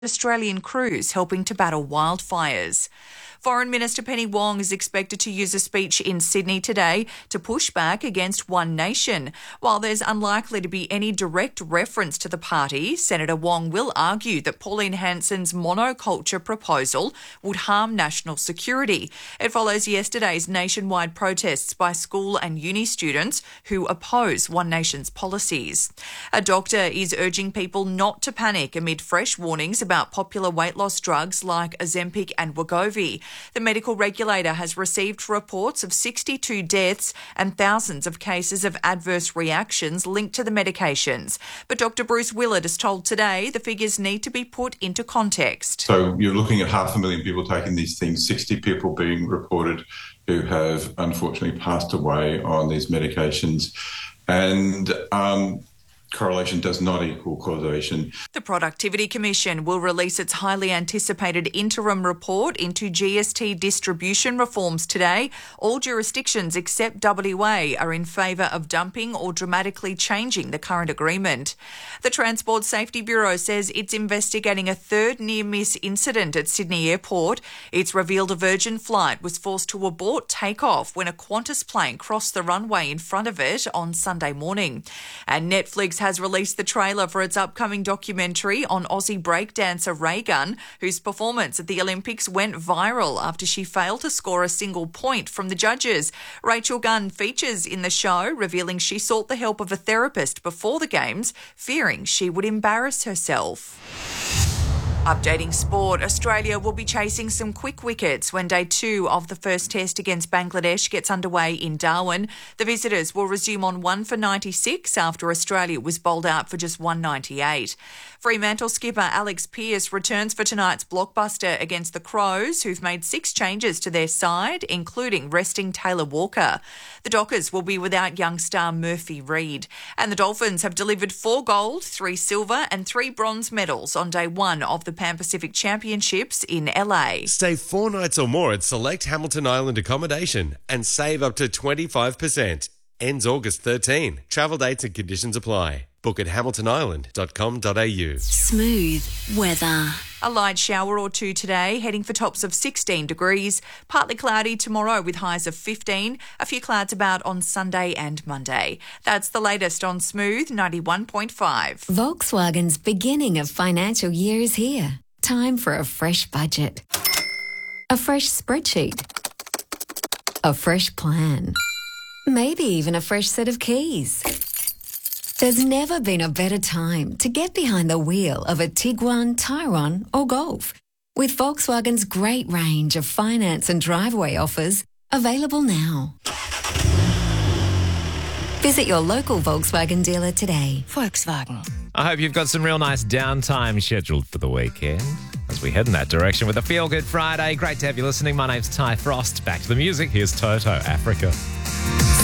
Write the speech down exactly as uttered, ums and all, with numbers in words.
Australian crews helping to battle wildfires. Foreign Minister Penny Wong is expected to use a speech in Sydney today to push back against One Nation. While there's unlikely to be any direct reference to the party, Senator Wong will argue that Pauline Hanson's monoculture proposal would harm national security. It follows yesterday's nationwide protests by school and uni students who oppose One Nation's policies. A doctor is urging people not to panic amid fresh warnings about popular weight loss drugs like Ozempic and Wegovy. The medical regulator has received reports of sixty-two deaths and thousands of cases of adverse reactions linked to the medications. But Doctor Bruce Willard is told today the figures need to be put into context. So you're looking at half a million people taking these things, sixty people being reported who have unfortunately passed away on these medications. And um, correlation does not equal causation. The Productivity Commission will release its highly anticipated interim report into G S T distribution reforms today. All jurisdictions except W A are in favour of dumping or dramatically changing the current agreement. The Transport Safety Bureau says it's investigating a third near-miss incident at Sydney Airport. It's revealed a Virgin flight was forced to abort takeoff when a Qantas plane crossed the runway in front of it on Sunday morning. And Netflix has released the trailer for its upcoming documentary on Aussie breakdancer Ray Gunn, whose performance at the Olympics went viral after she failed to score a single point from the judges. Rachel Gunn features in the show, revealing she sought the help of a therapist before the Games, fearing she would embarrass herself. Updating sport, Australia will be chasing some quick wickets when day two of the first test against Bangladesh gets underway in Darwin. The visitors will resume on one for ninety-six after Australia was bowled out for just one ninety-eight. Fremantle skipper Alex Pearce returns for tonight's blockbuster against the Crows, who've made six changes to their side, including resting Taylor Walker. The Dockers will be without young star Murphy Reid. And the Dolphins have delivered four gold, three silver and three bronze medals on day one of the Pan Pacific Championships in L A. Stay four nights or more at select Hamilton Island accommodation and save up to twenty-five percent. Ends August thirteenth. Travel dates and conditions apply. Book at hamilton island dot com dot a u. Smooth weather. A light shower or two today, heading for tops of sixteen degrees. Partly cloudy tomorrow with highs of fifteen. A few clouds about on Sunday and Monday. That's the latest on Smooth ninety-one point five. Volkswagen's beginning of financial year is here. Time for a fresh budget. A fresh spreadsheet. A fresh plan. Maybe even a fresh set of keys. There's never been a better time to get behind the wheel of a Tiguan, Tyron or Golf. With Volkswagen's great range of finance and driveway offers available now. Visit your local Volkswagen dealer today. Volkswagen. I hope you've got some real nice downtime scheduled for the weekend as we head in that direction with a Feel Good Friday. Great to have you listening. My name's Ty Frost. Back to the music. Here's Toto, Africa.